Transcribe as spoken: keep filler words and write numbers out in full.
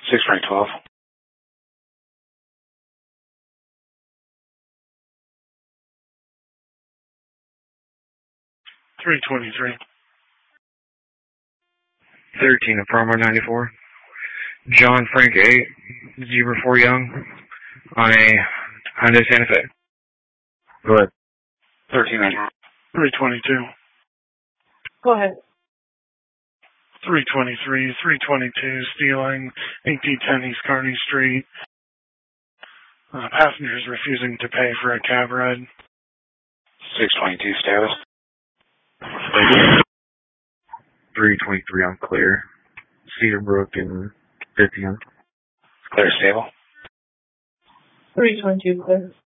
six right twelve. three twenty-three. thirteen, Promo ninety-four. John Frank eight, Zebra four Young, on a Hyundai Santa Fe. Go ahead. thirteen right. three twenty-two. Go ahead. three twenty-three, three twenty-two, stealing, eighteen ten East Kearney Street. Uh, passengers refusing to pay for a cab ride. six twenty-two status. three twenty-three on clear. Cedar Brook and fifty on. Clear stable. three twenty-two clear.